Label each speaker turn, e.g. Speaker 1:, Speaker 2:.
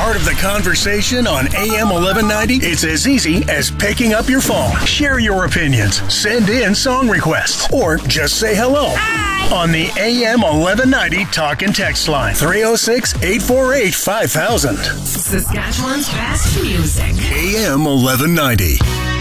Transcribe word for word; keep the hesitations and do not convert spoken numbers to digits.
Speaker 1: part of the conversation on A M eleven ninety? It's as easy as picking up your phone. Share your opinions, send in song requests, or just say hello.
Speaker 2: Hi.
Speaker 1: On the A M eleven ninety talk and text line, three oh six, eight four eight, five thousand.
Speaker 2: Saskatchewan's best music.
Speaker 1: A M eleven ninety.